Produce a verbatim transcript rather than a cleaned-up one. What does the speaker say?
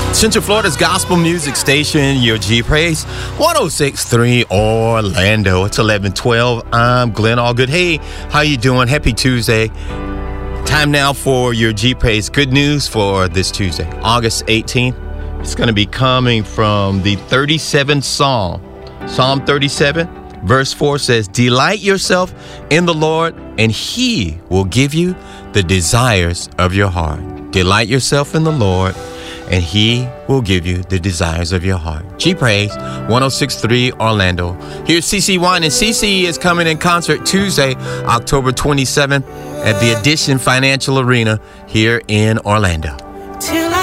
Central Florida's gospel music station, your G Praise, one oh six point three Orlando. It's eleven twelve. I'm Glenn Allgood. Hey, how you doing? Happy Tuesday. Time now for your G Praise. Good news for this Tuesday, August eighteenth. It's going to be coming from the thirty-seventh Psalm. Psalm thirty-seven, verse four says, "Delight yourself in the Lord, and He will give you the desires of your heart." Delight yourself in the Lord, and He will give you the desires of your heart. G Praise, one oh six point three Orlando. Here's CeCe Winans. CeCe is coming in concert Tuesday, October twenty-seventh at the Edition Financial Arena here in Orlando.